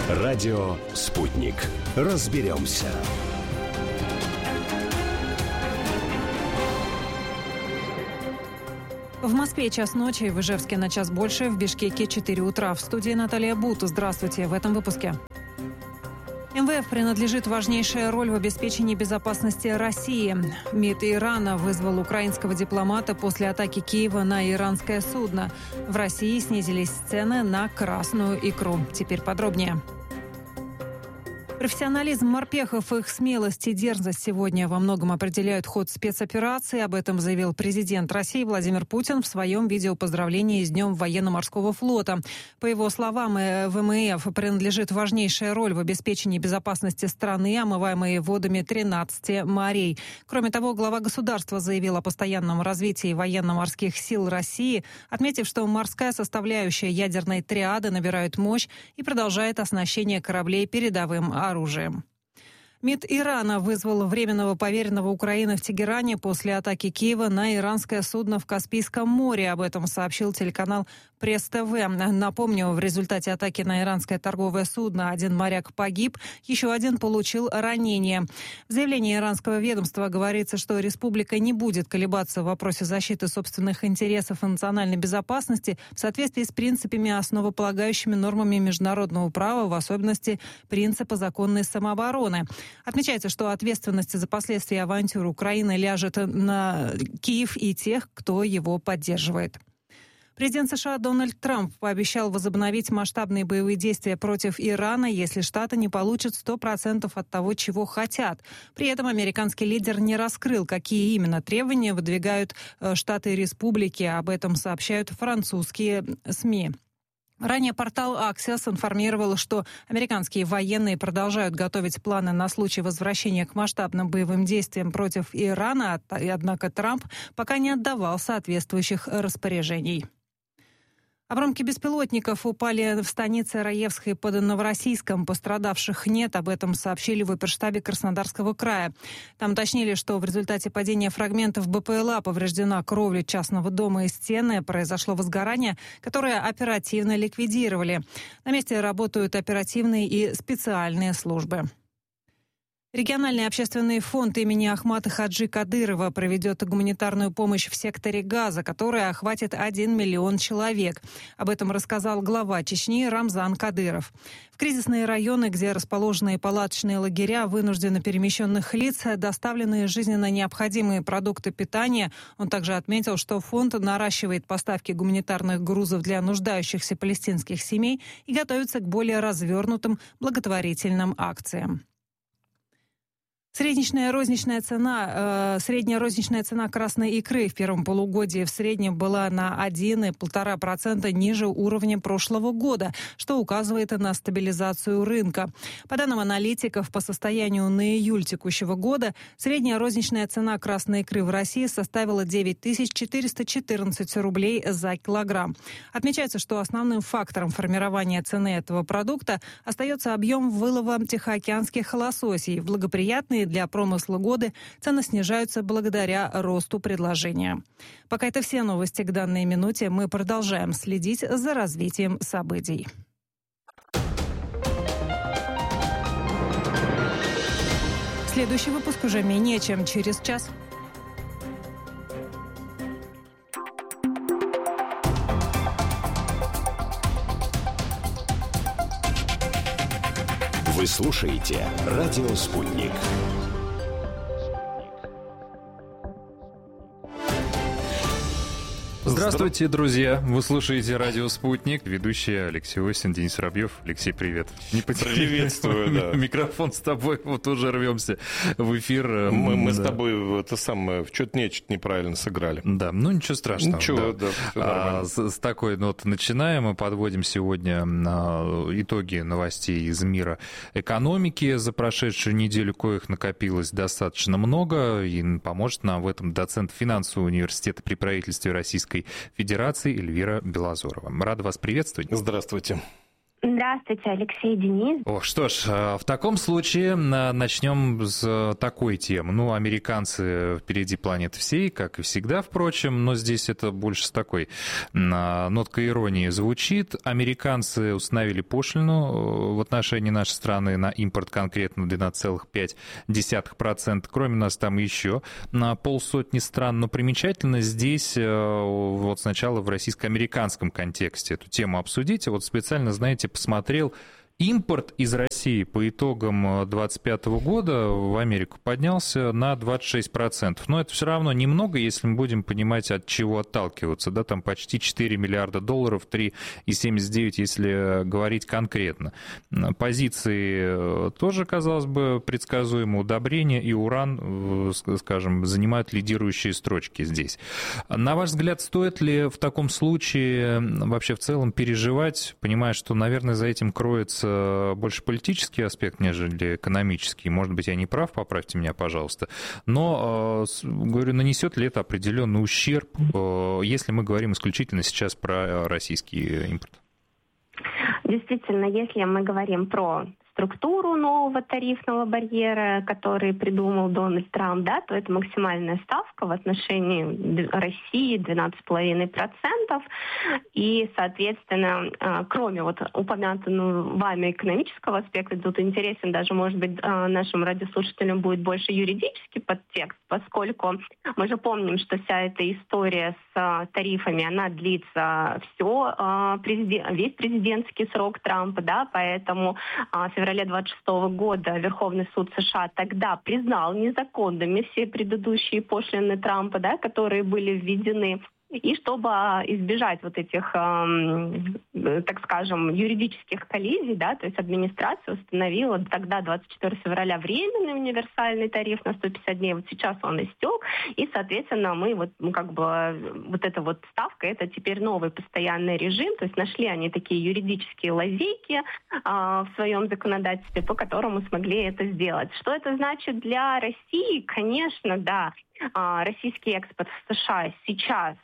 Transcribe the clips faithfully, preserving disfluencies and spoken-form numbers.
Радио «Спутник». Разберемся. В Москве час ночи, в Ижевске на час больше, в Бишкеке четыре утра. В студии Наталья Бут. Здравствуйте в этом выпуске. эм вэ эф принадлежит важнейшая роль в обеспечении безопасности России. МИД Ирана вызвал украинского дипломата после атаки Киева на иранское судно. В России снизились цены на красную икру. Теперь подробнее. Профессионализм морпехов, их смелость и дерзость сегодня во многом определяют ход спецоперации. Об этом заявил президент России Владимир Путин в своем видеопоздравлении с Днем военно-морского флота. По его словам, в эм вэ эф принадлежит важнейшая роль в обеспечении безопасности страны, омываемой водами тринадцати морей. Кроме того, глава государства заявил о постоянном развитии военно-морских сил России, отметив, что морская составляющая ядерной триады набирает мощь и продолжает оснащение кораблей передовым оружием. оружием. МИД Ирана вызвал временного поверенного Украины в Тегеране после атаки Киева на иранское судно в Каспийском море. Об этом сообщил телеканал Пресс-ТВ. Напомню, в результате атаки на иранское торговое судно один моряк погиб, еще один получил ранение. В заявлении иранского ведомства говорится, что республика не будет колебаться в вопросе защиты собственных интересов и национальной безопасности в соответствии с принципами, основополагающими нормами международного права, в особенности принципа законной самообороны. Отмечается, что ответственность за последствия авантюры Украины ляжет на Киев и тех, кто его поддерживает. Президент США Дональд Трамп пообещал возобновить масштабные боевые действия против Ирана, если Штаты не получат сто процентов от того, чего хотят. При этом американский лидер не раскрыл, какие именно требования выдвигают Штаты и республики. Об этом сообщают французские СМИ. Ранее портал Axios информировал, что американские военные продолжают готовить планы на случай возвращения к масштабным боевым действиям против Ирана, однако Трамп пока не отдавал соответствующих распоряжений. Обломки беспилотников упали в станице Раевской под Новороссийском. Пострадавших нет. Об этом сообщили в оперштабе Краснодарского края. Там уточнили, что в результате падения фрагментов БПЛА повреждена кровля частного дома и стены. Произошло возгорание, которое оперативно ликвидировали. На месте работают оперативные и специальные службы. Региональный общественный фонд имени Ахмата Хаджи Кадырова проведет гуманитарную помощь в секторе Газа, которая охватит один миллион человек. Об этом рассказал глава Чечни Рамзан Кадыров. В кризисные районы, где расположены палаточные лагеря вынужденно перемещенных лиц, доставлены жизненно необходимые продукты питания. Он также отметил, что фонд наращивает поставки гуманитарных грузов для нуждающихся палестинских семей и готовится к более развернутым благотворительным акциям. Среднечная розничная цена, э, средняя розничная цена красной икры в первом полугодии в среднем была на один и пять десятых процента ниже уровня прошлого года, что указывает на стабилизацию рынка. По данным аналитиков, по состоянию на июль текущего года средняя розничная цена красной икры в России составила девять тысяч четыреста четырнадцать рублей за килограмм. Отмечается, что основным фактором формирования цены этого продукта остается объем вылова тихоокеанских лососей. В благоприятные для промысла годы цены снижаются благодаря росту предложения. Пока это все новости к данной минуте. Мы продолжаем следить за развитием событий. Следующий выпуск уже менее чем через час. Вы слушаете «Радио Спутник». Здравствуйте, друзья! Вы слушаете «Радио Спутник». Ведущий Алексей Осин, Денис Воробьев. Алексей, привет. Не приветствую, да. Микрофон с тобой, вот уже рвемся в эфир. Мы, мы да. с тобой это самое, что-то нечто неправильно сыграли. Да, ну ничего страшного. Ничего, да, да а, с, с такой ноты начинаем. Мы подводим сегодня а, итоги новостей из мира экономики за прошедшую неделю, коих накопилось достаточно много, и поможет нам в этом доцент финансового университета при правительстве Российской Федерации Эльвира Белозорова. Рада вас приветствовать. Здравствуйте. Да, Здравствуйте, Алексей, Денис. О, что ж, в таком случае начнем с такой темы. Ну, американцы впереди планеты всей, как и всегда, впрочем, но здесь это больше с такой ноткой иронии звучит. Американцы установили пошлину в отношении нашей страны на импорт конкретно двенадцать целых пять десятых процента. Кроме нас там еще на полсотни стран. Но примечательно здесь вот сначала в российско-американском контексте эту тему обсудить. Вот специально, знаете, посмотрел импорт из России по итогам две тысячи двадцать пятого года в Америку поднялся на двадцать шесть процентов. Но это все равно немного, если мы будем понимать, от чего отталкиваться. Да, там почти четыре миллиарда долларов, три целых семьдесят девять, если говорить конкретно. Позиции тоже, казалось бы, предсказуемо. Удобрения и уран, скажем, занимают лидирующие строчки здесь. На ваш взгляд, стоит ли в таком случае вообще в целом переживать, понимая, что, наверное, за этим кроется больше политический аспект, нежели экономический? Может быть, я не прав, поправьте меня, пожалуйста. Но, говорю, нанесет ли это определенный ущерб, если мы говорим исключительно сейчас про российский импорт? Действительно, если мы говорим про структуру нового тарифного барьера, который придумал Дональд Трамп, да, то это максимальная ставка в отношении России двенадцать целых пять десятых процента. И, соответственно, кроме вот упомянутого вами экономического аспекта, тут интересен даже, может быть, нашим радиослушателям будет больше юридический подтекст, поскольку мы же помним, что вся эта история с тарифами, она длится все, весь президентский срок Трампа, да, поэтому в феврале двадцать шестого года Верховный суд США тогда признал незаконными все предыдущие пошлины Трампа, да, которые были введены. И чтобы избежать вот этих, э, так скажем, юридических коллизий, да, то есть администрация установила тогда двадцать четвёртого февраля временный универсальный тариф на сто пятьдесят дней. Вот сейчас он истек, и, соответственно, мы вот, ну, как бы, вот эта вот ставка, это теперь новый постоянный режим, то есть нашли они такие юридические лазейки э, в своем законодательстве, по которому смогли это сделать. Что это значит для России? Конечно, да, э, российский экспорт в США сейчас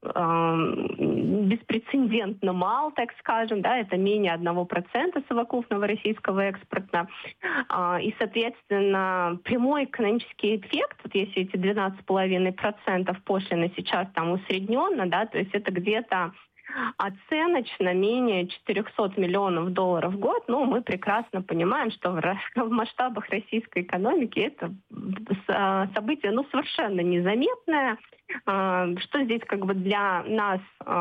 беспрецедентно мал, так скажем, да, это менее одного процента совокупного российского экспорта. И, соответственно, прямой экономический эффект, вот если эти двенадцать целых пять десятых процента пошлины сейчас там усредненно, да, то есть это где-то оценочно менее четыреста миллионов долларов в год. Ну, мы прекрасно понимаем, что в, в масштабах российской экономики это событие, ну, совершенно незаметное. Что здесь как бы для нас,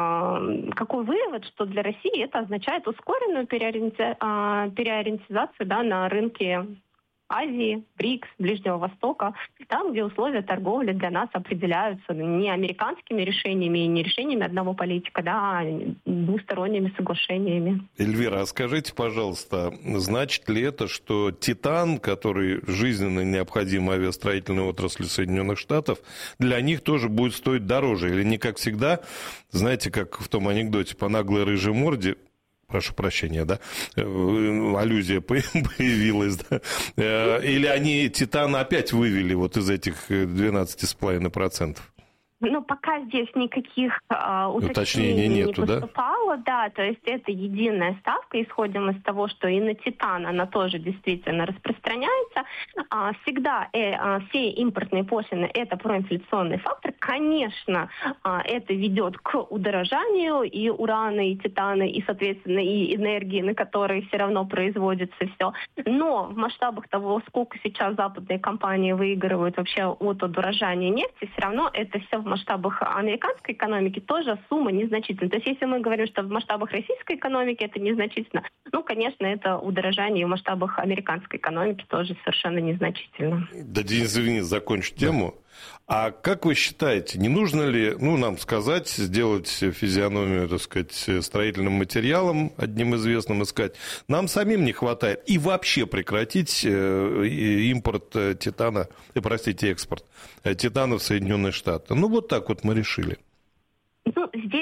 какой вывод, что для России это означает ускоренную переориенти... переориентизацию, да, на рынке Азии, БРИКС, Ближнего Востока, там, где условия торговли для нас определяются не американскими решениями и не решениями одного политика, да, а двусторонними соглашениями. Эльвира, а скажите, пожалуйста, значит ли это, что титан, который жизненно необходим авиастроительной отрасли Соединенных Штатов, для них тоже будет стоить дороже? Или не как всегда, знаете, как в том анекдоте по наглой рыжей морде, прошу прощения, да, аллюзия появилась, да, или они титан опять вывели вот из этих двенадцати целых пять десятых процента? Ну, пока здесь никаких э, уточнений не поступало, да? да, то есть это единая ставка, исходим из того, что и на титан она тоже действительно распространяется. А, всегда э, а, все импортные пошлины – это проинфляционный фактор. Конечно, а, это ведет к удорожанию и урана, и титана, и, соответственно, и энергии, на которой все равно производится все. Но в масштабах того, сколько сейчас западные компании выигрывают вообще от удорожания нефти, все равно это все в масштабах американской экономики тоже сумма незначительная. То есть если мы говорим, что в масштабах российской экономики это незначительно, ну, конечно, это удорожание в масштабах американской экономики тоже совершенно незначительно. Да, Денис, извини, закончу тему. А как вы считаете, не нужно ли, ну, нам сказать, сделать физиономию, так сказать, строительным материалом, одним известным искать, нам самим не хватает, и вообще прекратить импорт титана, э, простите, экспорт титана в Соединенные Штаты? Ну, вот так вот мы решили. Ну, здесь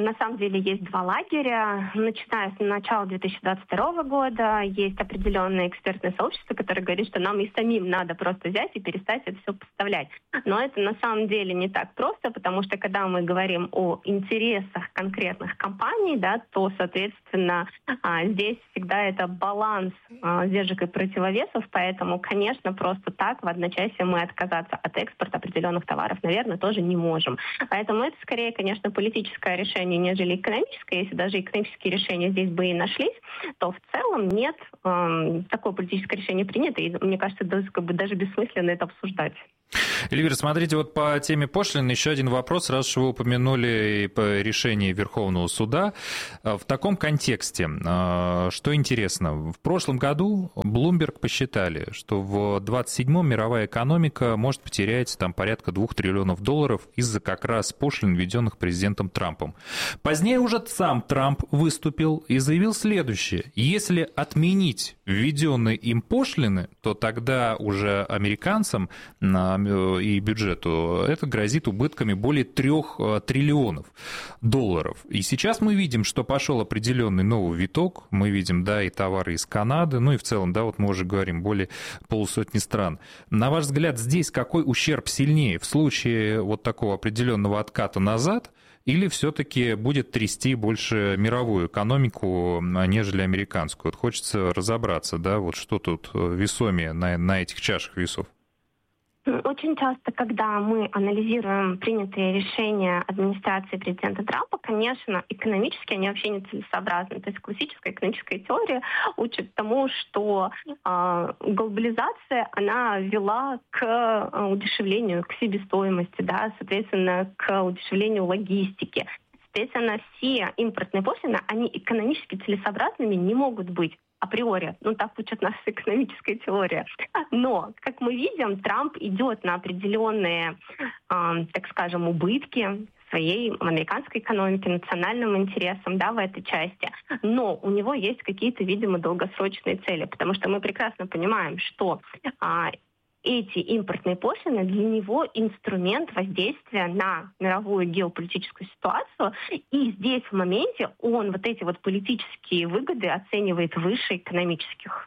на самом деле есть два лагеря. Начиная с начала две тысячи двадцать второго года есть определенное экспертное сообщество, которое говорит, что нам и самим надо просто взять и перестать это все поставлять. Но это на самом деле не так просто, потому что когда мы говорим о интересах конкретных компаний, да, то, соответственно, здесь всегда это баланс сдержек и противовесов, поэтому, конечно, просто так в одночасье мы отказаться от экспорта определенных товаров, наверное, тоже не можем. Поэтому это скорее, конечно, политическое решение, нежели экономическое. Если даже экономические решения здесь бы и нашлись, то в целом нет, э, такое политическое решение принято, и мне кажется, даже, как бы, даже бессмысленно это обсуждать. Эльвира, смотрите, вот по теме пошлин еще один вопрос, раз уж вы упомянули по решению Верховного суда. В таком контексте, что интересно, в прошлом году Bloomberg посчитали, что в двадцать седьмом мировая экономика может потерять там порядка двух триллионов долларов из-за как раз пошлин, введенных президентом Трампом. Позднее уже сам Трамп выступил и заявил следующее. Если отменить введенные им пошлины, то тогда уже американцам и бюджету это грозит убытками более трех триллионов долларов. И сейчас мы видим, что пошел определенный новый виток. Мы видим, да, и товары из Канады, ну и в целом, да, вот мы уже говорим, более полусотни стран. На ваш взгляд, здесь какой ущерб сильнее в случае вот такого определенного отката назад? Или все-таки будет трясти больше мировую экономику, нежели американскую? Вот хочется разобраться, да, вот что тут весомее на, на этих чашах весов. Очень часто, когда мы анализируем принятые решения администрации президента Трампа, конечно, экономически они вообще нецелесообразны. То есть классическая экономическая теория учит тому, что э, глобализация, она вела к удешевлению, к себестоимости, да, соответственно, к удешевлению логистики. Соответственно, все импортные пошлины, они экономически целесообразными не могут быть. Априори. Ну, так учит наша экономическая теория. Но, как мы видим, Трамп идет на определенные, э, так скажем, убытки своей американской экономике, национальным интересам, да, в этой части. Но у него есть какие-то, видимо, долгосрочные цели, потому что мы прекрасно понимаем, что э, эти импортные пошлины для него инструмент воздействия на мировую геополитическую ситуацию. И здесь в моменте он вот эти вот политические выгоды оценивает выше экономических.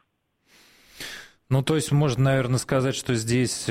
Ну, то есть можно, наверное, сказать, что здесь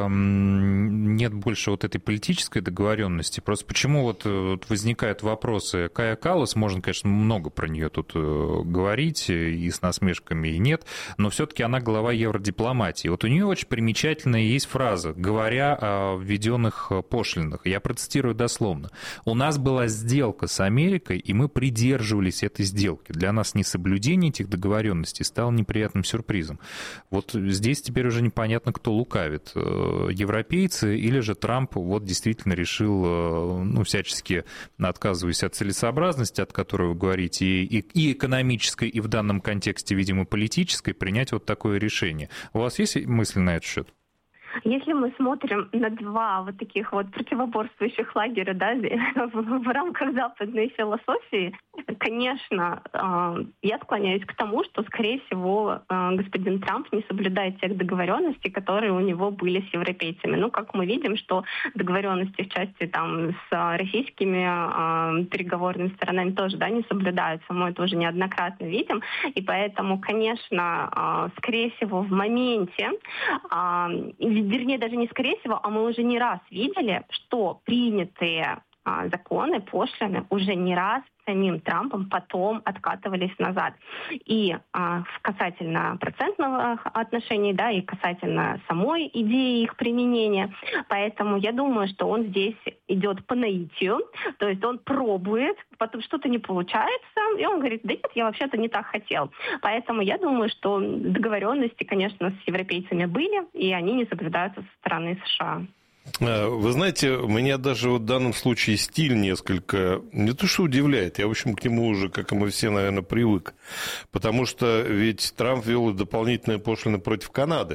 нет больше вот этой политической договоренности. Просто почему вот возникают вопросы? Кая Каллас, можно, конечно, много про нее тут говорить, и с насмешками, и нет, но все-таки она глава евродипломатии. Вот у нее очень примечательная есть фраза, говоря о введенных пошлинах. Я процитирую дословно. «У нас была сделка с Америкой, и мы придерживались этой сделки. Для нас несоблюдение этих договоренностей стало неприятным сюрпризом». Вот здесь теперь уже непонятно, кто лукавит, европейцы или же Трамп вот действительно решил, ну, всячески отказываясь от целесообразности, от которой вы говорите, и, и экономической, и в данном контексте, видимо, политической, принять вот такое решение. У вас есть мысли на этот счет? Если мы смотрим на два вот таких вот противоборствующих лагеря, да, в, в рамках западной философии, конечно, э, я склоняюсь к тому, что, скорее всего, э, господин Трамп не соблюдает тех договоренностей, которые у него были с европейцами. Ну, как мы видим, что договоренности в части там с российскими э, переговорными сторонами тоже, да, не соблюдаются. Мы это уже неоднократно видим. И поэтому, конечно, э, скорее всего, в моменте, э, вернее, даже не скорее всего, а мы уже не раз видели, что принятые а, законы, пошлины уже не раз самим Трампом потом откатывались назад. И а, касательно процентного отношения, да, и касательно самой идеи их применения. Поэтому я думаю, что он здесь идет по наитию, то есть он пробует, потом что-то не получается, и он говорит, да нет, я вообще-то не так хотел. Поэтому я думаю, что договоренности, конечно, с европейцами были, и они не соблюдаются со стороны США. Вы знаете, меня даже в данном случае стиль несколько, не то что удивляет, я, в общем, к нему уже, как и мы все, наверное, привык. Потому что ведь Трамп ввел дополнительные пошлины против Канады.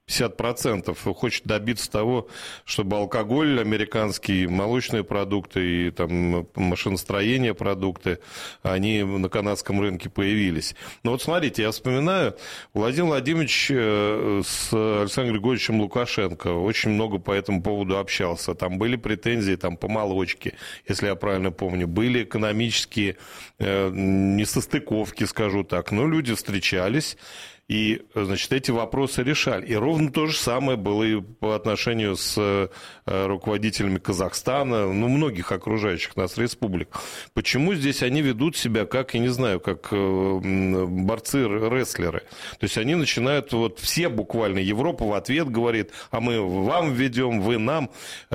пятьдесят процентов хочет добиться того, чтобы алкоголь американский, молочные продукты и там, машиностроение продукты, они на канадском рынке появились. Но вот смотрите, я вспоминаю, Владимир Владимирович с Александром Григорьевичем Лукашенко очень много по этому поводу общался. Там были претензии там, по молочке, если я правильно помню. Были экономические э, несостыковки, скажу так. Но люди встречались. И, значит, эти вопросы решали. И ровно то же самое было и по отношению с руководителями Казахстана, ну, многих окружающих нас республик. Почему здесь они ведут себя как, я не знаю, как борцы-рестлеры? То есть они начинают, вот все буквально, Европа в ответ говорит, а мы вам ведем, вы нам.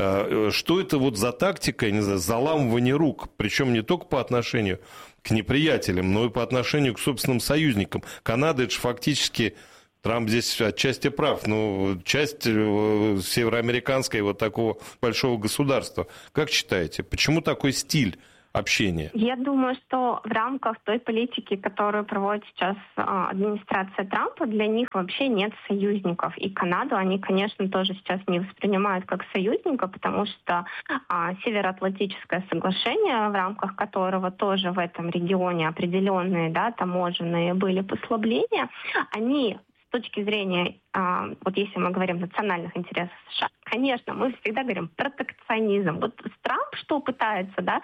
Что это вот за тактика, я не знаю, заламывание рук? Причем не только по отношению к неприятелям, но и по отношению к собственным союзникам. Канада, это же фактически, Трамп здесь отчасти прав, но часть североамериканской вот такого большого государства. Как считаете, почему такой стиль общения? Я думаю, что в рамках той политики, которую проводит сейчас администрация Трампа, для них вообще нет союзников. И Канаду они, конечно, тоже сейчас не воспринимают как союзника, потому что а, Североатлантическое соглашение, в рамках которого тоже в этом регионе определенные, да, таможенные были послабления, они с точки зрения, а, вот если мы говорим о национальных интересах США, конечно, мы всегда говорим протекционизм. Вот Трамп что пытается, да?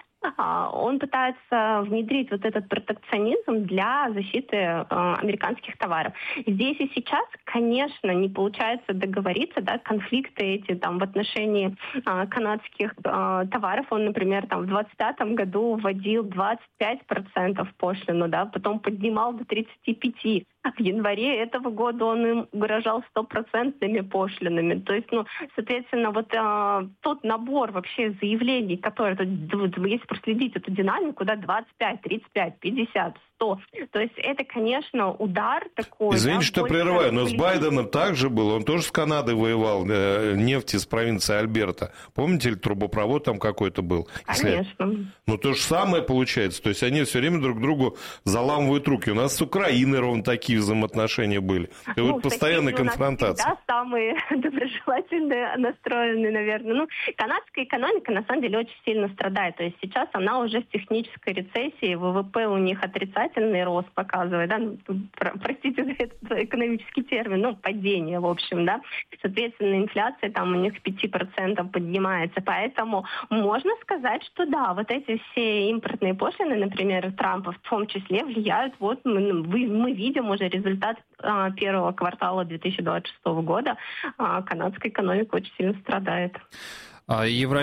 Он пытается внедрить вот этот протекционизм для защиты э, американских товаров. Здесь и сейчас, конечно, не получается договориться, да, конфликты эти там в отношении э, канадских э, товаров. Он, например, там в двадцать пятом году вводил двадцать пять процентов пошлину, да, потом поднимал до тридцать пять процентов. В январе этого года он им угрожал стопроцентными пошлинами. То есть, ну, соответственно, вот э, тот набор вообще заявлений, которые, если проследить эту динамику, да, двадцать пять, тридцать пять, пятьдесят, сто. То есть это, конечно, удар такой. Извините, да, что прерываю, но с Байденом также было. Он тоже с Канадой воевал, э, нефть из провинции Альберта. Помните, ли трубопровод там какой-то был? Конечно. Если... Ну, то же самое получается. То есть они все время друг другу заламывают руки. У нас с Украиной ровно такие взаимоотношения были. И ну, вот постоянная конфронтация. Да, самые доброжелательные настроенные, наверное. Ну, канадская экономика, на самом деле, очень сильно страдает. То есть сейчас она уже в технической рецессии, ВВП у них отрицательный рост показывает, да, ну, простите за этот экономический термин, ну, падение, в общем, да. Соответственно, инфляция там у них пять процентов поднимается. Поэтому можно сказать, что да, вот эти все импортные пошлины, например, Трампа в том числе влияют. Вот мы, мы видим уже результат а, первого квартала две тысячи двадцать шестого года. А, канадская экономика очень сильно страдает. А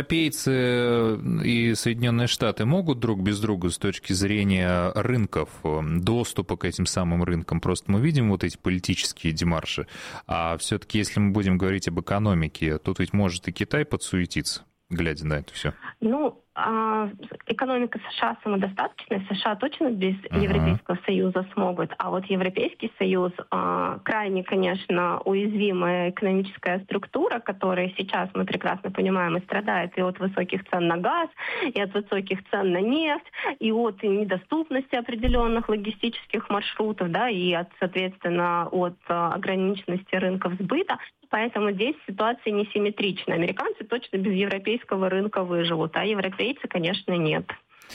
европейцы и Соединенные Штаты могут друг без друга с точки зрения рынков, доступа к этим самым рынкам? Просто мы видим вот эти политические демарши. А все-таки, если мы будем говорить об экономике, тут ведь может и Китай подсуетиться, глядя на это все. Ну, экономика США самодостаточная, США точно без uh-huh. Европейского Союза смогут, а вот Европейский Союз крайне, конечно, уязвимая экономическая структура, которая сейчас, мы прекрасно понимаем, и страдает и от высоких цен на газ, и от высоких цен на нефть, и от недоступности определенных логистических маршрутов, да, и от, соответственно, от ограниченности рынков сбыта. Поэтому здесь ситуация несимметрична. Американцы точно без европейского рынка выживут, а европейцы, конечно, нет.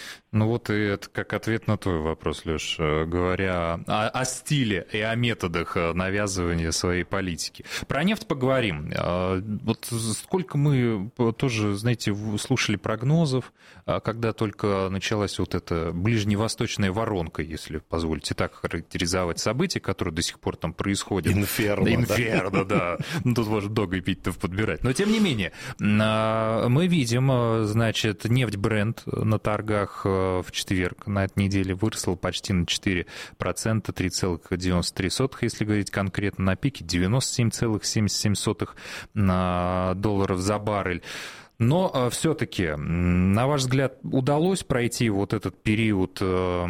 Ну вот и это как ответ на твой вопрос, Леш, говоря о, о стиле и о методах навязывания своей политики. Про нефть поговорим. Вот сколько мы тоже, знаете, слушали прогнозов, когда только началась вот эта ближневосточная воронка, если позволите так характеризовать события, которые до сих пор там происходят. Инферно. Инферно, да. Ну тут можно много пить-то подбирать. Но тем не менее, мы видим, значит, нефть Brent на торгах в четверг на этой неделе выросла почти на четыре процента, три целых девяносто три сотых, если говорить конкретно, на пике девяносто семь целых семьдесят семь сотых долларов за баррель. Но э, все-таки, на ваш взгляд, удалось пройти вот этот период э,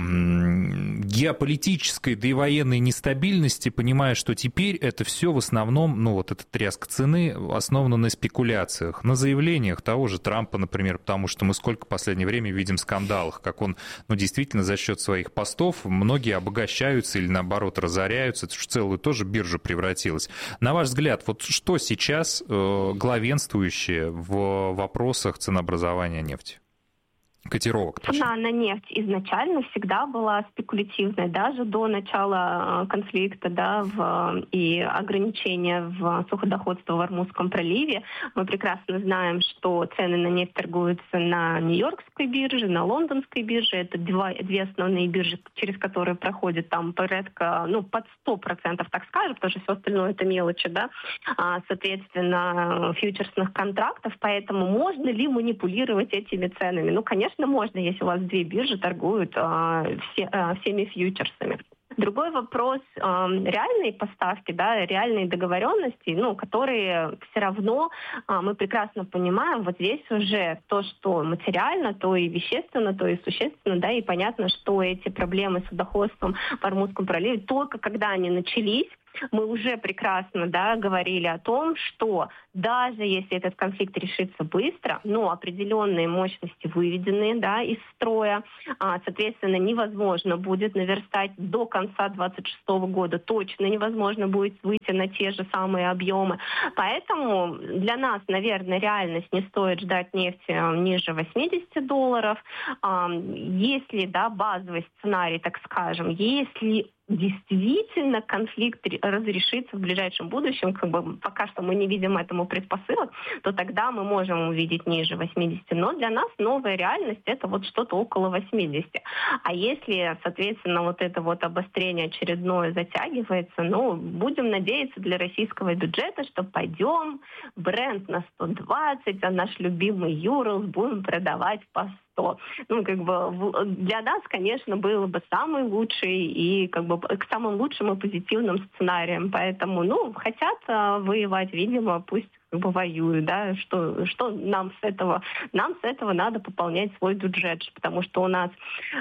геополитической, да и военной нестабильности, понимая, что теперь это все в основном, ну вот этот тряск цены основано на спекуляциях, на заявлениях того же Трампа, например, потому что мы сколько в последнее время видим скандалов, как он, ну действительно за счет своих постов многие обогащаются или наоборот разоряются, это в целую тоже биржа превратилась. На ваш взгляд, вот что сейчас э, главенствующее в вопросах ценообразования нефти? Котировок. Цена на нефть изначально всегда была спекулятивной, даже до начала конфликта, да, в, и ограничения в суходоходство в Ормузском проливе. Мы прекрасно знаем, что цены на нефть торгуются на Нью-Йоркской бирже, на Лондонской бирже. Это два, две основные биржи, через которые проходит там порядка, ну, под сто процентов, так скажем, потому что все остальное это мелочи, да, а, соответственно, фьючерсных контрактов. Поэтому можно ли манипулировать этими ценами? Ну, конечно, можно, если у вас две биржи торгуют а, все, а, всеми фьючерсами. Другой вопрос э, реальные поставки, да, реальные договоренности, ну, которые все равно э, мы прекрасно понимаем, вот здесь уже то, что материально, то и вещественно, то и существенно, да, и понятно, что эти проблемы с судоходством в Ормузском проливе, только когда они начались, мы уже прекрасно, да, говорили о том, что даже если этот конфликт решится быстро, но определенные мощности выведены, да, из строя, а, соответственно, невозможно будет наверстать до конца двадцать шестого года, точно невозможно будет выйти на те же самые объемы. Поэтому для нас, наверное, реальность не стоит ждать нефти ниже восемьдесят долларов. А, если, да, базовый сценарий, так скажем, если действительно конфликт разрешится в ближайшем будущем, как бы пока что мы не видим этому предпосылок, то тогда мы можем увидеть ниже восьмидесяти. Но для нас новая реальность это вот что-то около восьмидесяти. А если, соответственно, вот это вот обострение очередное затягивается, ну, будем надеяться для российского бюджета, что пойдем бренд на сто двадцать, а наш любимый Юралс будем продавать по сто. Ну, как бы для нас, конечно, было бы самый лучший и как бы к самым лучшим и позитивным сценариям. Поэтому, ну, хотят а, воевать, видимо, пусть как бы воюют, да, что, что нам с этого? Нам с этого надо пополнять свой бюджет, потому что у нас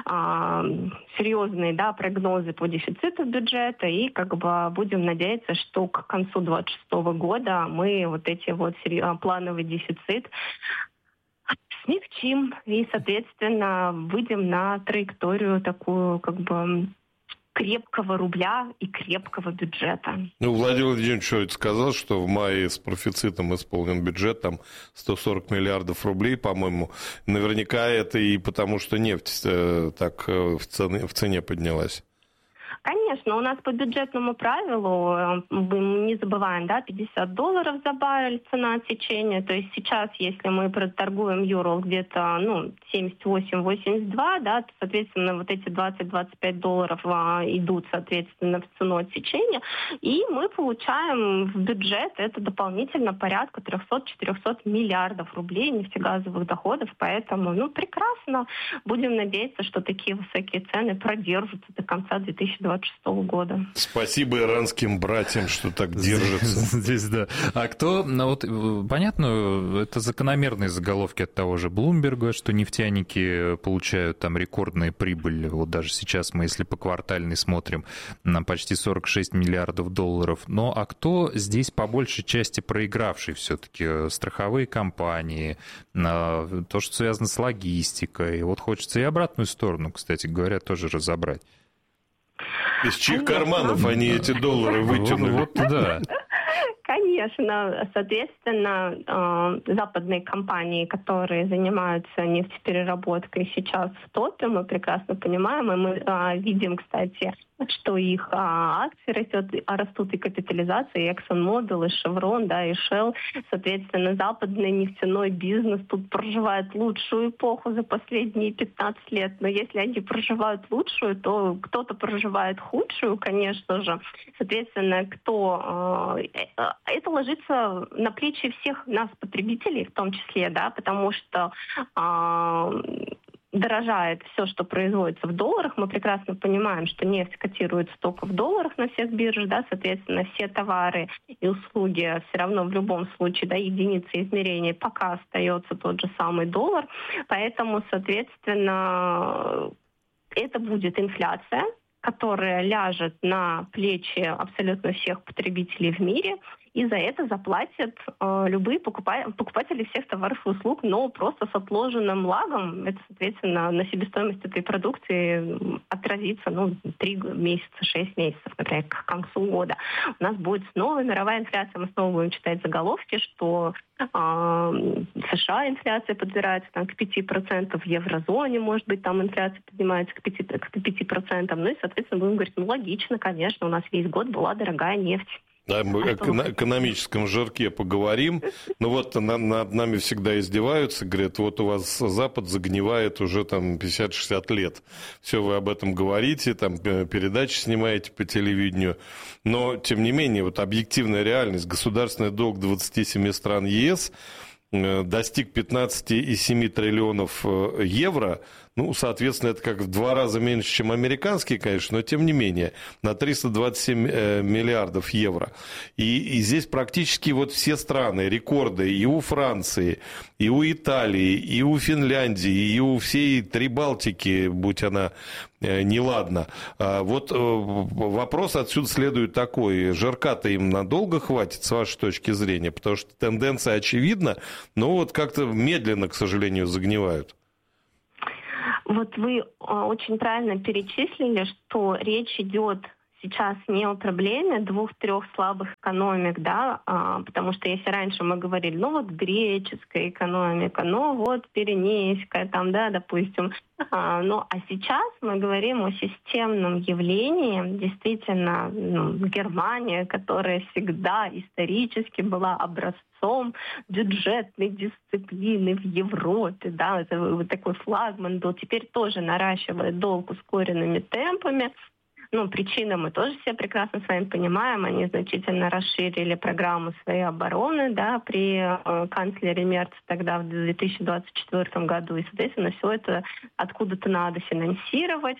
а, серьезные, да, прогнозы по дефициту бюджета, и как бы будем надеяться, что к концу двадцать шестого года мы вот эти вот плановый дефицит смягчим и, соответственно, выйдем на траекторию такую, как бы, крепкого рубля и крепкого бюджета. Ну, Владимир Владимирович сказал, что в мае с профицитом исполнен бюджет, там сто сорок миллиардов рублей, по-моему. Наверняка это и потому, что нефть так в цене, в цене поднялась. Конечно, у нас по бюджетному правилу, мы не забываем, да, пятьдесят долларов за баррель цена отсечения. То есть сейчас, если мы торгуем Юрал где-то, ну, семьдесят восемь - восемьдесят два, да, то, соответственно, вот эти двадцать - двадцать пять долларов а, идут, соответственно, в цену отсечения. И мы получаем в бюджет это дополнительно порядка триста-четыреста миллиардов рублей нефтегазовых доходов. Поэтому, ну, прекрасно. Будем надеяться, что такие высокие цены продержатся до конца две тысячи двадцать шестого года. Спасибо иранским братьям, что так держатся. Здесь, да. А кто, ну, вот, понятно, это закономерные заголовки от того же Блумберга, что нефтяники получают там рекордные прибыли. Вот даже сейчас мы, если по квартальной смотрим, на почти сорок шесть миллиардов долларов. Но а кто здесь по большей части проигравший все-таки? Страховые компании, то, что связано с логистикой. Вот хочется и обратную сторону, кстати говоря, тоже разобрать. Из чьих карманов они эти доллары вытянули? Вот, да. Конечно, соответственно, западные компании, которые занимаются нефтепереработкой, сейчас в топе, мы прекрасно понимаем, и мы видим, кстати, что их а, акции растет, а растут и капитализация, и ExxonMobil, и Chevron, да, и Shell. Соответственно, западный нефтяной бизнес тут проживает лучшую эпоху за последние пятнадцать лет. Но если они проживают лучшую, то кто-то проживает худшую, конечно же. Соответственно, кто... Э, это ложится на плечи всех нас, потребителей, в том числе, да, потому что... Э, дорожает все, что производится в долларах. Мы прекрасно понимаем, что нефть котируется только в долларах на всех биржах, да, соответственно, все товары и услуги все равно в любом случае, да, единицей измерения пока остается тот же самый доллар. Поэтому, соответственно, это будет инфляция, которая ляжет на плечи абсолютно всех потребителей в мире, и за это заплатят э, любые покупа- покупатели всех товаров и услуг, но просто с отложенным лагом. Это, соответственно, на себестоимость этой продукции отразится ну, три месяца, шесть месяцев, например, к концу года. У нас будет снова мировая инфляция, мы снова будем читать заголовки, что э, в США инфляция подбирается там, к пяти процентам, в еврозоне, может быть, там инфляция поднимается к пяти, к пяти процентам. Ну и, соответственно, будем говорить, ну, логично, конечно, у нас весь год была дорогая нефть. Да, мы о экономическом жирке поговорим. Но вот на, над нами всегда издеваются, говорят, вот у вас Запад загнивает уже там пятьдесят-шестьдесят лет. Все вы об этом говорите, там передачи снимаете по телевидению. Но, тем не менее, вот объективная реальность, государственный долг двадцати семи стран ЕС достиг пятнадцать целых семь десятых триллионов евро. Ну, соответственно, это как в два раза меньше, чем американские, конечно, но тем не менее, на триста двадцать семь миллиардов евро. И, и здесь практически вот все страны, рекорды и у Франции, и у Италии, и у Финляндии, и у всей Прибалтики, будь она неладна. Вот вопрос отсюда следует такой. Жирка-то им надолго хватит, с вашей точки зрения? Потому что тенденция очевидна, но вот как-то медленно, к сожалению, загнивают. Вот вы очень правильно перечислили, что речь идет сейчас не о проблеме двух-трех слабых экономик, да, а, потому что если раньше мы говорили, ну вот греческая экономика, ну вот пиренейская, там, да, допустим, а, ну а сейчас мы говорим о системном явлении, действительно, ну, Германия, которая всегда исторически была образцом бюджетной дисциплины в Европе, да, это вот такой флагман был, теперь тоже наращивает долг ускоренными темпами. Ну, причины мы тоже все прекрасно с вами понимаем. Они значительно расширили программу своей обороны, да, при э, канцлере Мерце тогда в две тысячи двадцать четвёртом году. И, соответственно, все это откуда-то надо финансировать.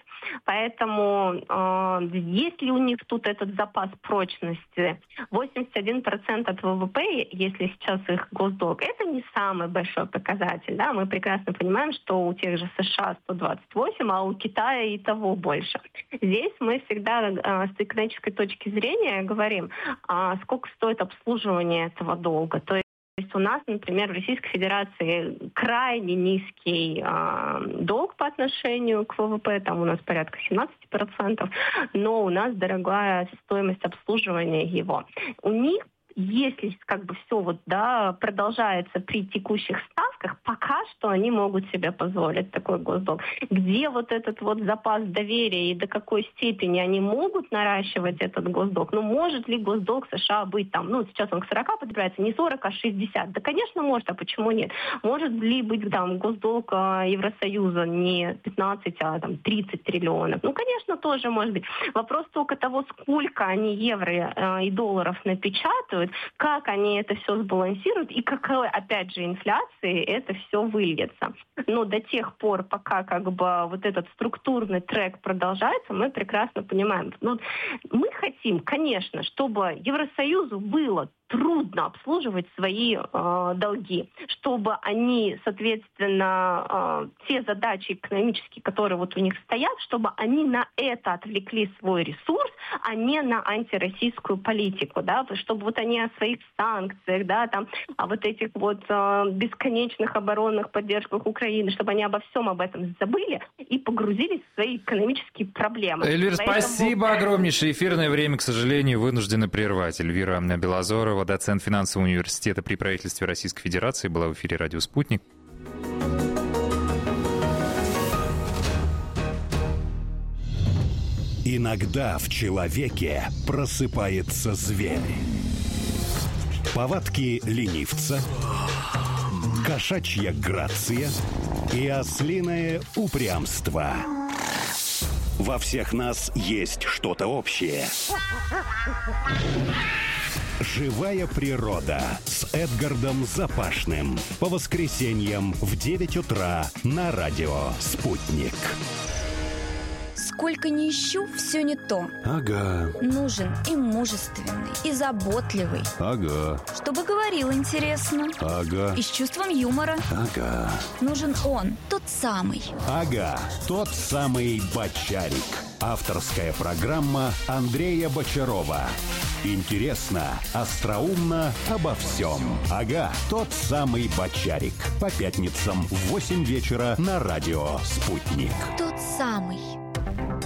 Поэтому э, есть ли у них тут этот запас прочности? восемьдесят один процент от вэ вэ пэ, если сейчас их госдолг, это не самый большой показатель. Да? Мы прекрасно понимаем, что у тех же США сто двадцать восемь, а у Китая и того больше. Здесь мы всегда э, с экономической точки зрения говорим, э, сколько стоит обслуживание этого долга. То есть у нас, например, в Российской Федерации крайне низкий э, долг по отношению к вэ вэ пэ, там у нас порядка семнадцать процентов, но у нас дорогая стоимость обслуживания его. У них, если как бы все вот, да, продолжается при текущих ставках, пока что они могут себе позволить такой госдолг. Где вот этот вот запас доверия и до какой степени они могут наращивать этот госдолг? Ну, может ли госдолг США быть там, ну, сейчас он к сорока подбирается, не сорок, а шестьдесят? Да, конечно, может, а почему нет? Может ли быть там госдолг Евросоюза не пятнадцать, а там тридцать триллионов? Ну, конечно, тоже может быть. Вопрос только того, сколько они евро и долларов напечатают, как они это все сбалансируют и какой, опять же, инфляции это все выльется. Но до тех пор, пока как бы вот этот структурный трек продолжается, мы прекрасно понимаем. Ну, мы хотим, конечно, чтобы Евросоюзу было трудно обслуживать свои э, долги, чтобы они, соответственно, э, те задачи экономические, которые вот у них стоят, чтобы они на это отвлекли свой ресурс, а не на антироссийскую политику, да, чтобы вот они о своих санкциях, да, там, о вот этих вот э, бесконечных оборонных поддержках Украины, чтобы они обо всем об этом забыли и погрузились в свои экономические проблемы. Эльвира, Поэтому... спасибо огромнейшее. Эфирное время, к сожалению, вынуждены прервать. Эльвира Белозорова, доцент финансового университета при правительстве Российской Федерации, была в эфире «Радио Спутник». Иногда в человеке просыпается зверь. Повадки ленивца, кошачья грация и ослиное упрямство. Во всех нас есть что-то общее. «Живая природа» с Эдгардом Запашным. По воскресеньям в девять утра на радио «Спутник». Сколько ни ищу, все не то. Ага. Нужен и мужественный, и заботливый. Ага. Чтобы говорил интересно. Ага. И с чувством юмора. Ага. Нужен он, тот самый. Ага. Тот самый Бочарик. Авторская программа Андрея Бочарова. Интересно, остроумно, обо всем. Ага, тот самый Бочарик. По пятницам в восемь вечера на радио «Спутник». Тот самый.